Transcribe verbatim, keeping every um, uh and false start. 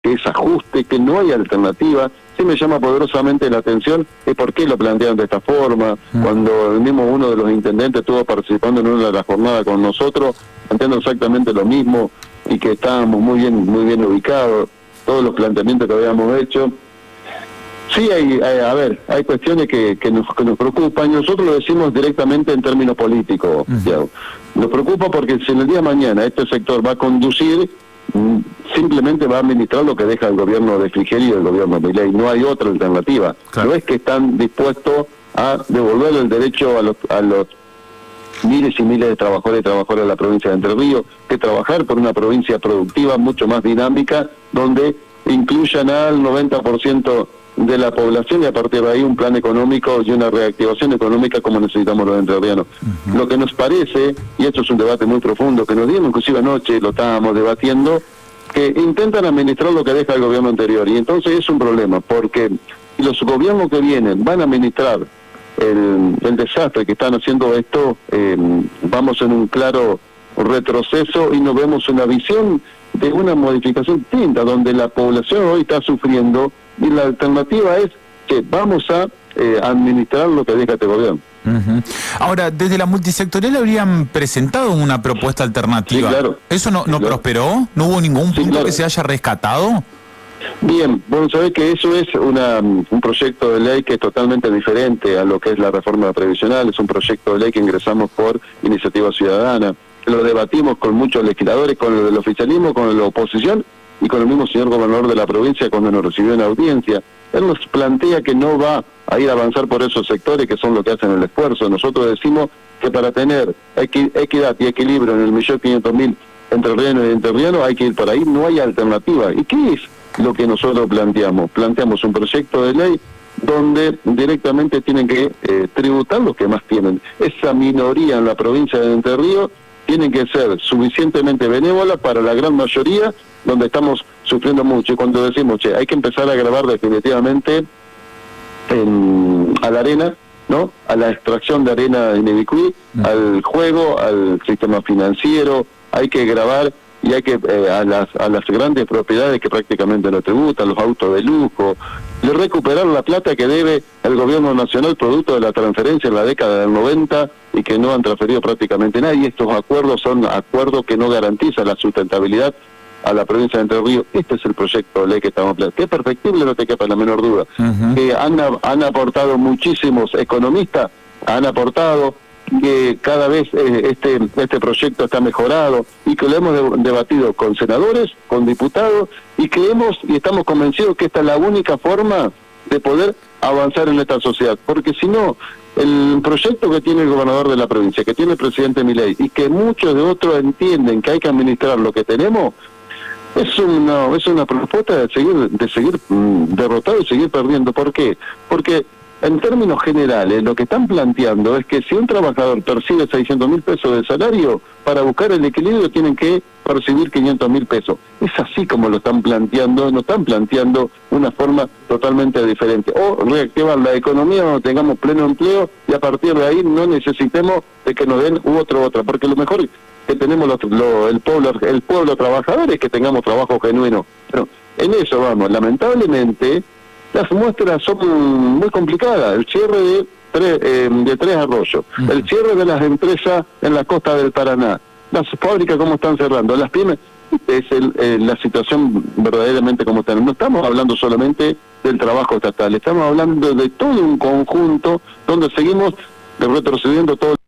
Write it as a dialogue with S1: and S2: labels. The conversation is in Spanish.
S1: que es ajuste, que no hay alternativa. Sí me llama poderosamente la atención es por qué lo plantean de esta forma, mm. cuando el mismo uno de los intendentes estuvo participando en una de las jornadas con nosotros, planteando exactamente lo mismo, y que estábamos muy bien, muy bien ubicados, todos los planteamientos que habíamos hecho. Sí, hay, hay, a ver, hay cuestiones que, que, nos, que nos preocupan, y nosotros lo decimos directamente en términos políticos. Uh-huh. Nos preocupa porque si en el día de mañana este sector va a conducir, simplemente va a administrar lo que deja el gobierno de Frigerio y el gobierno de Milei. No hay otra alternativa. Claro. No es que están dispuestos a devolver el derecho a los, a los miles y miles de trabajadores y trabajadoras de la provincia de Entre Ríos, que trabajar por una provincia productiva mucho más dinámica, donde incluyan al noventa por ciento de la población y a partir de ahí un plan económico y una reactivación económica como necesitamos los entrerrianos. Uh-huh. Lo que nos parece, y esto es un debate muy profundo, que nos dimos inclusive anoche, lo estábamos debatiendo, que intentan administrar lo que deja el gobierno anterior, y entonces es un problema, porque los gobiernos que vienen van a administrar el, el desastre que están haciendo esto, eh, vamos en un claro retroceso y no vemos una visión de una modificación distinta, donde la población hoy está sufriendo, y la alternativa es que vamos a eh, administrar lo que deja este gobierno.
S2: Uh-huh. Ahora, desde la multisectorial habrían presentado una propuesta alternativa.
S1: Sí, claro.
S2: ¿Eso no, no
S1: sí, claro.
S2: prosperó? ¿No hubo ningún punto sí, claro. que se haya rescatado?
S1: Bien, bueno, sabés que eso es una, un proyecto de ley que es totalmente diferente a lo que es la reforma previsional. Es un proyecto de ley que ingresamos por iniciativa ciudadana. Lo debatimos con muchos legisladores, con el del oficialismo, con la oposición y con el mismo señor gobernador de la provincia cuando nos recibió en audiencia. Él nos plantea que no va a ir a avanzar por esos sectores que son los que hacen el esfuerzo. Nosotros decimos que para tener equi equidad y equilibrio en el millón quinientos mil entrerrianos y entrerrianos hay que ir por ahí, no hay alternativa. ¿Y qué es lo que nosotros planteamos? Planteamos un proyecto de ley donde directamente tienen que eh, tributar los que más tienen. Esa minoría en la provincia de Entre Ríos tienen que ser suficientemente benévola para la gran mayoría, donde estamos sufriendo mucho. Y cuando decimos, che, hay que empezar a grabar definitivamente en, a la arena, ¿no? A la extracción de arena en Ibicuí, no. al juego, al sistema financiero, hay que grabar y hay que eh, a las a las grandes propiedades que prácticamente no tributan, los autos de lujo, de recuperar la plata que debe el gobierno nacional producto de la transferencia en la década del noventa y que no han transferido prácticamente nadie. Estos acuerdos son acuerdos que no garantizan la sustentabilidad a la provincia de Entre Ríos. Este es el proyecto de ley que estamos planteando, que es perfectible, no te quepa la menor duda. Uh-huh. Que han, han aportado muchísimos economistas, han aportado que cada vez eh, este este proyecto está mejorado y que lo hemos de, debatido con senadores, con diputados, y creemos y estamos convencidos que esta es la única forma de poder avanzar en esta sociedad, porque si no, el proyecto que tiene el gobernador de la provincia, que tiene el presidente Milei, y que muchos de otros entienden que hay que administrar lo que tenemos, es una es una propuesta de seguir de seguir mm, derrotado y seguir perdiendo. ¿Por qué? Porque en términos generales, lo que están planteando es que si un trabajador percibe seiscientos mil pesos de salario, para buscar el equilibrio tienen que percibir quinientos mil pesos. Es así como lo están planteando, no están planteando una forma totalmente diferente. O reactivar la economía donde tengamos pleno empleo y a partir de ahí no necesitemos de que nos den u otro otra, porque lo mejor que tenemos los, lo, el pueblo el pueblo trabajador es que tengamos trabajo genuino. Pero en eso vamos, lamentablemente las muestras son muy complicadas. El cierre de tres, eh, de tres arroyos, uh-huh. el cierre de las empresas en la costa del Paraná, las fábricas como están cerrando, las pymes, es el, eh, la situación verdaderamente como está. No estamos hablando solamente del trabajo estatal, estamos hablando de todo un conjunto donde seguimos retrocediendo todo.